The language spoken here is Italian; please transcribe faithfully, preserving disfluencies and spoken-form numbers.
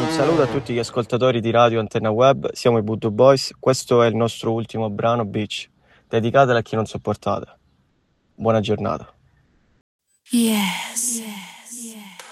Un saluto a tutti gli ascoltatori di Radio Antenna Web, siamo i Voodoo Boys, questo è il nostro ultimo brano Beach, dedicato a chi non sopportate. Buona giornata. Yes.